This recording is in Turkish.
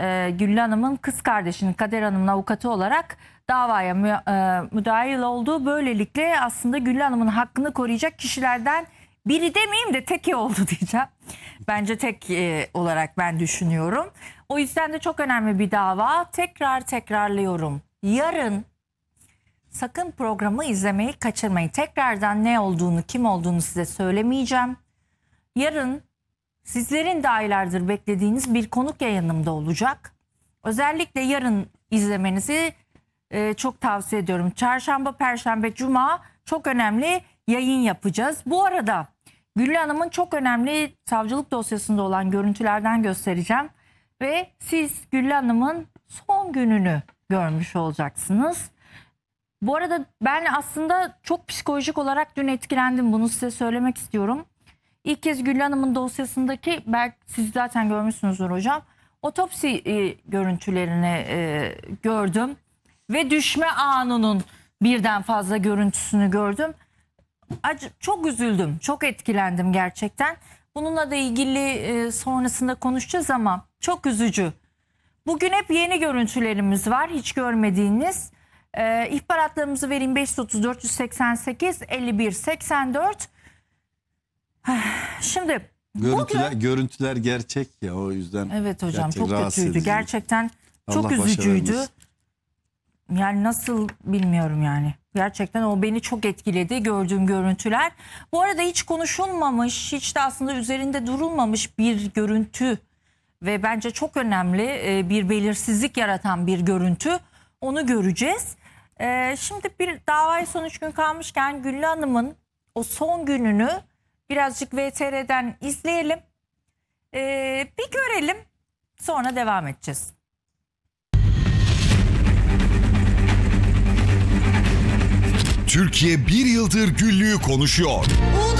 Güllü Hanım'ın kız kardeşinin Kader Hanım'ın avukatı olarak davaya müdahil olduğu, böylelikle aslında Güllü Hanım'ın hakkını koruyacak kişilerden biri demeyeyim de teki oldu diyeceğim. Bence tek olarak ben düşünüyorum. O yüzden de çok önemli bir dava. Tekrarlıyorum. Yarın sakın programı izlemeyi kaçırmayın. Tekrardan ne olduğunu, kim olduğunu size söylemeyeceğim. Yarın sizlerin de aylardır beklediğiniz bir konuk yayınımda olacak. Özellikle yarın izlemenizi çok tavsiye ediyorum. Çarşamba, Perşembe, Cuma çok önemli yayın yapacağız. Bu arada Güllü Hanım'ın çok önemli savcılık dosyasında olan görüntülerden göstereceğim. Ve siz Güllü Hanım'ın son gününü görmüş olacaksınız. Bu arada ben aslında çok psikolojik olarak dün etkilendim. Bunu size söylemek istiyorum. İlk kez Güllü Hanım'ın dosyasındaki, belki siz zaten görmüşsünüzdür hocam, otopsi görüntülerini gördüm. Ve düşme anının birden fazla görüntüsünü gördüm. Çok üzüldüm, çok etkilendim gerçekten. Bununla da ilgili sonrasında konuşacağız ama çok üzücü. Bugün hep yeni görüntülerimiz var, hiç görmediğiniz. İhbaratlarımızı vereyim: 530 488 51 84. Şimdi görüntüler gerçek ya, o yüzden. Evet hocam, çok çok kötüydü. Gerçekten çok Allah üzücüydü. başarı Yani nasıl bilmiyorum yani. Gerçekten o beni çok etkiledi, gördüğüm görüntüler. Bu arada hiç konuşulmamış, hiç de aslında üzerinde durulmamış bir görüntü ve bence çok önemli, bir belirsizlik yaratan bir görüntü. Onu göreceğiz. Şimdi bir davaya son 3 gün kalmışken Güllü Hanım'ın o son gününü birazcık VTR'den izleyelim. Bir görelim, sonra devam edeceğiz. Türkiye bir yıldır Güllü'yü konuşuyor.